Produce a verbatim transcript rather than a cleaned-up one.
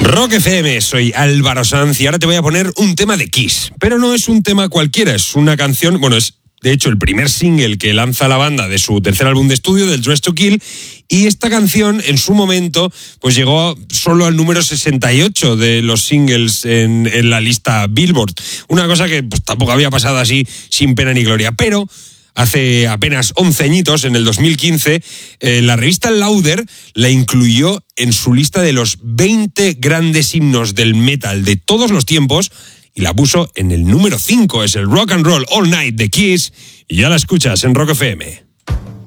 Rock F M, soy Álvaro Sanz y ahora te voy a poner un tema de Kiss. Pero no es un tema cualquiera, es una canción, bueno, es de hecho el primer single que lanza la banda de su tercer álbum de estudio, del Dress to Kill, y esta canción en su momento pues llegó solo al número sesenta y ocho de los singles en, en la lista Billboard. Una cosa que pues, tampoco había pasado así sin pena ni gloria, pero hace apenas once añitos, en el dos mil quince, eh, la revista Louder la incluyó en su lista de los veinte grandes himnos del metal de todos los tiempos y la puso en el número cinco. Es el Rock and Roll All Night de Kiss y ya la escuchas en Rock F M.